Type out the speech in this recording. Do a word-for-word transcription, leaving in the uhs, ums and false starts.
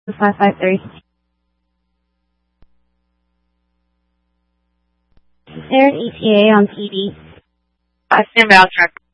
five five three. There's E T A on T V. I stand by, I'll track.